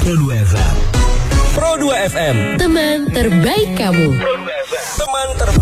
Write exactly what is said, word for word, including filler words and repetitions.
Pro dua F M. Pro dua F M. Teman terbaik kamu. Pro dua F M. Teman terbaik.